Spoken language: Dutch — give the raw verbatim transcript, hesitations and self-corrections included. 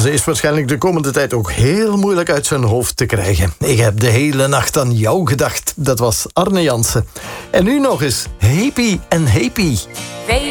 ze is waarschijnlijk de komende tijd ook heel moeilijk uit zijn hoofd te krijgen. Ik heb de hele nacht aan jou gedacht. Dat was Arne Jansen. En nu nog eens Happy en Happy. Weet